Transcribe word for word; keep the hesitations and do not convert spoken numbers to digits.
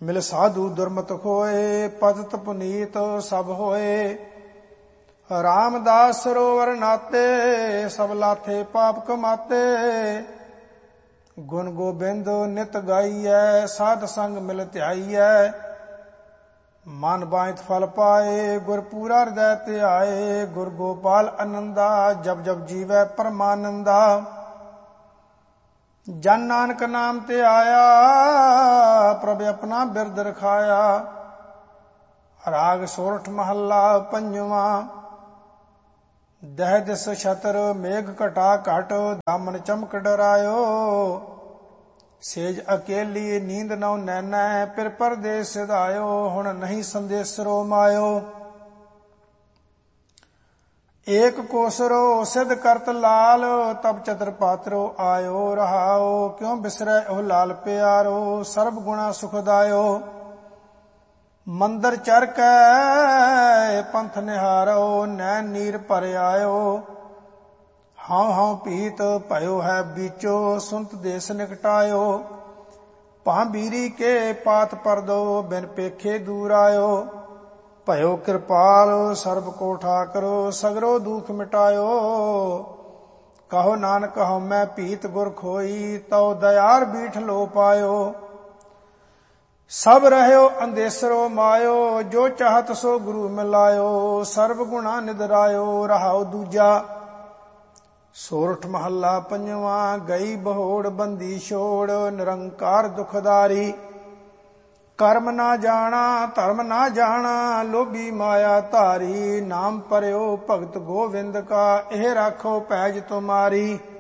ਮਿਲ ਸਾਧੂ ਦੁਰਮਤ ਖੋਏ, ਪਤਿਤ ਪੁਨੀਤ ਸਭ ਹੋਏ। ਰਾਮਦਾਸ ਸਰੋਵਰ ਨਾਤੇ, ਸਭ ਲਾਥੇ ਪਾਪ ਕਮਾਤੇ। ਗੁਣ ਗੋਬਿੰਦ ਨਿਤ ਗਾਈਐ, ਸਾਧ ਸੰਗ ਮਿਲ ਧਿਆਈਐ। ਮਨ ਬਾਇਤ ਫਲ ਪਾਏ, ਗੁਰ ਪੂਰਾ ਹਿਰਦੈ ਧਿਆਏ। ਗੁਰ ਗੋਪਾਲ ਅਨੰਦਾ, ਜਬ ਜਬ ਜੀਵੈ ਪਰਮਾਨੰਦਾ। ਜਨ ਨਾਨਕ ਨਾਮ ਤੇ ਆਇਆ, ਪ੍ਰਭ ਆਪਣਾ ਬਿਰਦ ਰਖਾਇਆ। ਰਾਗ ਸੋਰਠ ਮਹੱਲਾ ਪੰਜਵਾਂ। ਦਹਿ ਦਿਸ ਛਤਰ ਮੇਘ ਘਟਾ ਘਟ, ਦਾਮਨ ਚਮਕ ਡਰਾਇਓ। ਸੇਜ ਅਕੇਲੀ ਨੀਂਦ ਨਉ ਨੈਨੈ, ਫਿਰ ਪਰਦੇਸ ਸਿਧਾਇਓ। ਹੁਣ ਨਹੀਂ ਸੰਦੇਸਰੋ ਮਾਇਓ। ਏਕ ਕੋਸਰੋ ਸਿਧ ਕਰਤ ਲਾਲ, ਤਬ ਚਤਰ ਪਾਤਰੋ ਆਇਓ। ਰਹਾਓ ਕਿਉ ਬਿਸਰੈ ਉਹ ਲਾਲ ਪਿਆਰੋ, ਸਰਬ ਗੁਣਾ ਸੁਖਦਾਇਓ। ਮੰਦਰ ਚਰ ਕੈ ਪੰਥ ਨਿਹਾਰੋ, ਨੈਣ ਨੀਰ ਭਰ ਆਇਓ। ਹਉ ਹਉ ਪੀਤ ਭਇਓ ਹੈ ਬੀਚੋ, ਸੁਨਤ ਦੇਸ ਨਿਕਟਾਇਓ। ਭਾਂ ਬੀਰੀ ਕੇ ਪਾਤ ਪਰਦੋ, ਬਿਨ ਪੇਖੇ ਦੂਰ ਆਇਓ। ਭਇਓ ਕਿਰਪਾਲ ਸਰਬ ਕੋ ਠਾਕਰੋ, ਸਗਰੋ ਦੁਖ ਮਿਟਾਇਓ। ਕਹੋ ਨਾਨਕ ਹਉ ਮੈਂ ਭੀਤ ਗੁਰ ਖੋਈ, ਤਉ ਦਇਆਰ ਬੀਠ ਲੋ ਪਾਇਓ। ਸਭ ਰਹਿਓ ਅੰਦੇਸਰੋ ਮਾਇਓ, ਜੋ ਚਾਹਤ ਸੋ ਗੁਰੂ ਮਿਲਾਇਓ। ਸਰਬ ਗੁਣਾ ਨਿਦਰਾਇਓ, ਰਹਾਉ ਦੂਜਾ। ਸੋਰਠ ਮਹੱਲਾ ਪੰਜਵਾਂ। ਗਈ ਬਹੋੜ ਬੰਦੀ ਛੋੜ, ਨਿਰੰਕਾਰ ਦੁਖਦਾਰੀ। ਕਰਮ ਨਾ ਜਾਣਾ ਧਰਮ ਨਾ ਜਾਣਾ, ਲੋਭੀ ਮਾਇਆ ਧਾਰੀ। ਨਾਮ ਪਰਿਓ ਭਗਤ ਗੋਵਿੰਦ ਕਾ, ਇਹ ਰਾਖੋ ਪੈਜ ਤੁਮਾਰੀ।